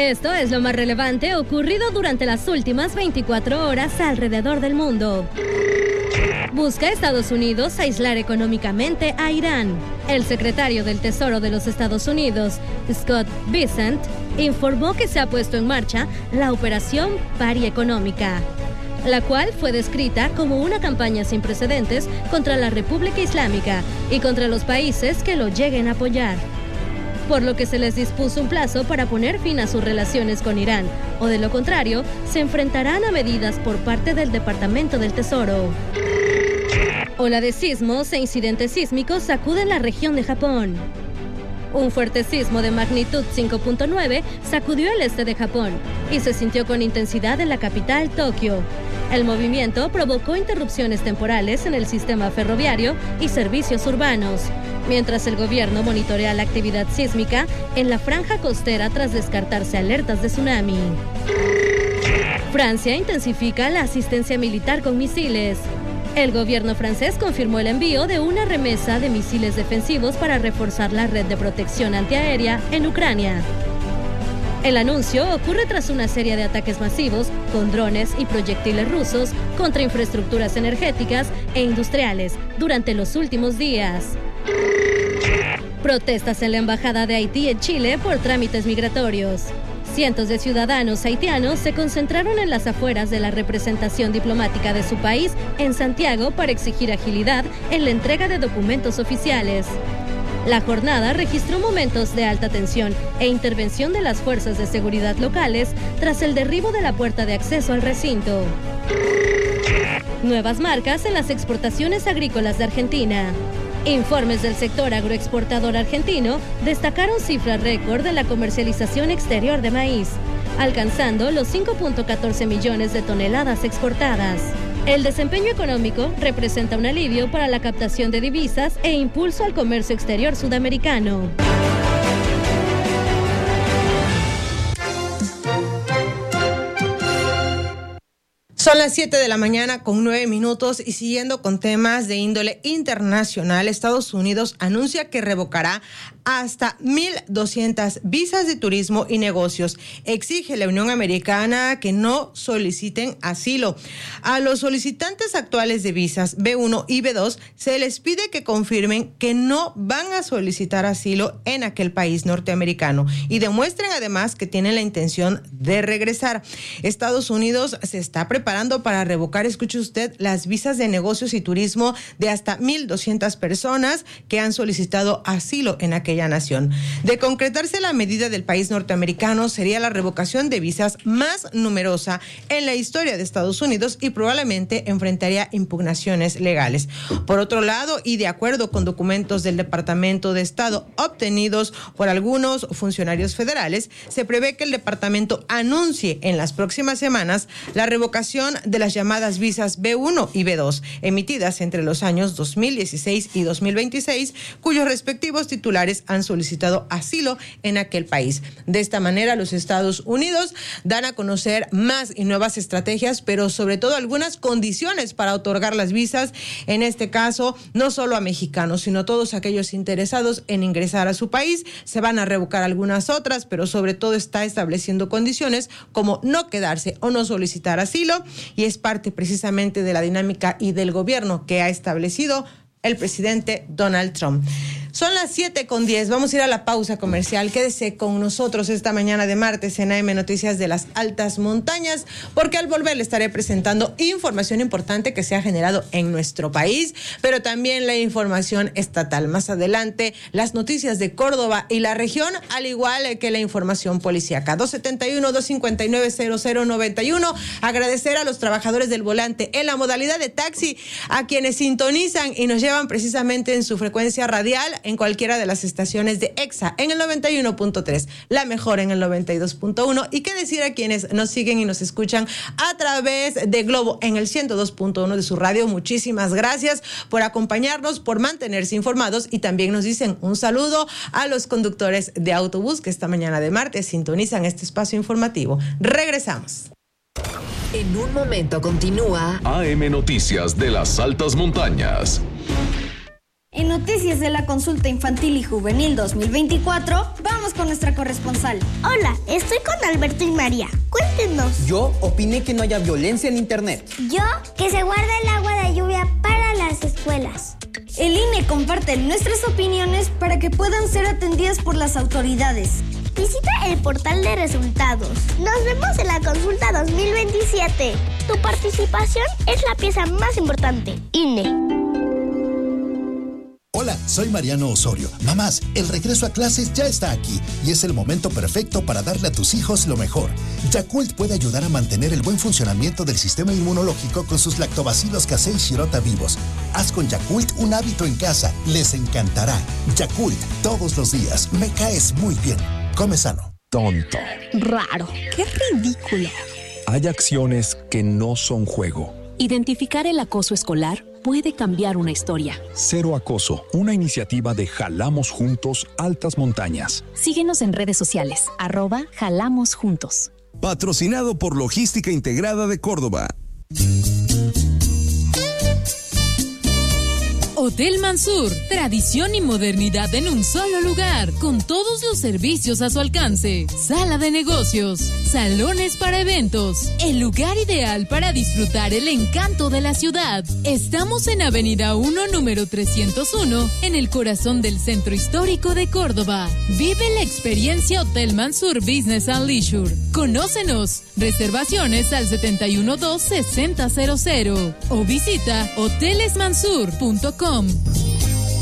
Esto es lo más relevante ocurrido durante las últimas 24 horas alrededor del mundo. Busca Estados Unidos aislar económicamente a Irán. El secretario del Tesoro de los Estados Unidos, Scott Bessent, informó que se ha puesto en marcha la Operación Pari Económica, la cual fue descrita como una campaña sin precedentes contra la República Islámica y contra los países que lo lleguen a apoyar, por lo que se les dispuso un plazo para poner fin a sus relaciones con Irán, o de lo contrario, se enfrentarán a medidas por parte del Departamento del Tesoro. Ola de sismos e incidentes sísmicos sacuden la región de Japón. Un fuerte sismo de magnitud 5.9 sacudió el este de Japón y se sintió con intensidad en la capital, Tokio. El movimiento provocó interrupciones temporales en el sistema ferroviario y servicios urbanos, mientras el gobierno monitorea la actividad sísmica en la franja costera tras descartarse alertas de tsunami. Francia intensifica la asistencia militar con misiles. El gobierno francés confirmó el envío de una remesa de misiles defensivos para reforzar la red de protección antiaérea en Ucrania. El anuncio ocurre tras una serie de ataques masivos con drones y proyectiles rusos contra infraestructuras energéticas e industriales durante los últimos días. Protestas en la Embajada de Haití en Chile por trámites migratorios. Cientos de ciudadanos haitianos se concentraron en las afueras de la representación diplomática de su país en Santiago para exigir agilidad en la entrega de documentos oficiales. La jornada registró momentos de alta tensión e intervención de las fuerzas de seguridad locales tras el derribo de la puerta de acceso al recinto. Nuevas marcas en las exportaciones agrícolas de Argentina. Informes del sector agroexportador argentino destacaron cifras récord de la comercialización exterior de maíz, alcanzando los 5.14 millones de toneladas exportadas. El desempeño económico representa un alivio para la captación de divisas e impulso al comercio exterior sudamericano. Son las 7 de la mañana con 9 minutos y siguiendo con temas de índole internacional, Estados Unidos anuncia que revocará hasta 1,200 visas de turismo y negocios. Exige la Unión Americana que no soliciten asilo. A los solicitantes actuales de visas B1 y B2 se les pide que confirmen que no van a solicitar asilo en aquel país norteamericano y demuestren además que tienen la intención de regresar. Estados Unidos se está preparando para revocar, escuche usted, las visas de negocios y turismo de hasta 1,200 personas que han solicitado asilo en aquella nación. De concretarse la medida del país norteamericano, sería la revocación de visas más numerosa en la historia de Estados Unidos y probablemente enfrentaría impugnaciones legales. Por otro lado, y de acuerdo con documentos del Departamento de Estado obtenidos por algunos funcionarios federales, se prevé que el departamento anuncie en las próximas semanas la revocación de las llamadas visas B1 y B2, emitidas entre los años 2016 y 2026, cuyos respectivos titulares han solicitado asilo en aquel país. De esta manera, los Estados Unidos dan a conocer más y nuevas estrategias, pero sobre todo algunas condiciones para otorgar las visas, en este caso, no solo a mexicanos, sino todos aquellos interesados en ingresar a su país. Se van a revocar algunas otras, pero sobre todo está estableciendo condiciones como no quedarse o no solicitar asilo, y es parte precisamente de la dinámica y del gobierno que ha establecido el presidente Donald Trump. Son las 7:10. Vamos a ir a la pausa comercial. Quédese con nosotros esta mañana de martes en AM Noticias de las Altas Montañas, porque al volver le estaré presentando información importante que se ha generado en nuestro país, pero también la información estatal. Más adelante, las noticias de Córdoba y la región, al igual que la información policíaca. 271-259-0091. Agradecer a los trabajadores del volante en la modalidad de taxi, a quienes sintonizan y nos llevan precisamente en su frecuencia radial en cualquiera de las estaciones de EXA en el 91.3, la mejor en el 92.1, y qué decir a quienes nos siguen y nos escuchan a través de Globo en el 102.1 de su radio. Muchísimas gracias por acompañarnos, por mantenerse informados, y también nos dicen un saludo a los conductores de autobús que esta mañana de martes sintonizan este espacio informativo. Regresamos. En un momento continúa AM Noticias de las Altas Montañas. En Noticias de la Consulta Infantil y Juvenil 2024, vamos con nuestra corresponsal. Hola, estoy con Alberto y María. Cuéntenos. Yo opiné que no haya violencia en internet. Yo, que se guarda el agua de lluvia para las escuelas. El INE comparte nuestras opiniones para que puedan ser atendidas por las autoridades. Visita el portal de resultados. Nos vemos en la consulta 2027. Tu participación es la pieza más importante. INE. Hola, soy Mariano Osorio. Mamás, el regreso a clases ya está aquí y es el momento perfecto para darle a tus hijos lo mejor. Yakult puede ayudar a mantener el buen funcionamiento del sistema inmunológico con sus lactobacilos casei shirota vivos. Haz con Yakult un hábito en casa. Les encantará. Yakult, todos los días. Me caes muy bien. Come sano. Tonto. Raro. Qué ridículo. Hay acciones que no son juego. Identificar el acoso escolar puede cambiar una historia. Cero Acoso, una iniciativa de Jalamos Juntos Altas Montañas. Síguenos en redes sociales, @JalamosJuntos. Patrocinado por Logística Integrada de Córdoba. Hotel Mansur, tradición y modernidad en un solo lugar, con todos los servicios a su alcance. Sala de negocios, salones para eventos, el lugar ideal para disfrutar el encanto de la ciudad. Estamos en Avenida 1, número 301, en el corazón del centro histórico de Córdoba. Vive la experiencia Hotel Mansur Business and Leisure. Conócenos. Reservaciones al 712-6000 o visita hotelesmansur.com.